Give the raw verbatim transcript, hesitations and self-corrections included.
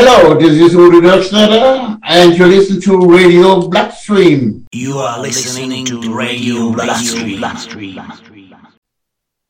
Hello, this is Uri Schneider, and you listen to Radio Bloodstream. You are listening to Radio Bloodstream.